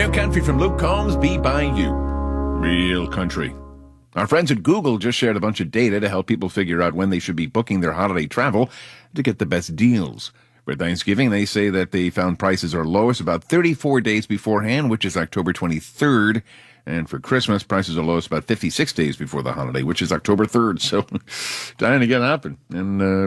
New country from Luke Combs, Be By You. Real country. Our friends at Google just shared a bunch of data to help people figure out when they should be booking their holiday travel to get the best deals. For Thanksgiving, they say that they found prices are lowest about 34 days beforehand, which is October 23rd. And for Christmas, prices are lowest about 56 days before the holiday, which is October 3rd. So, trying to get up and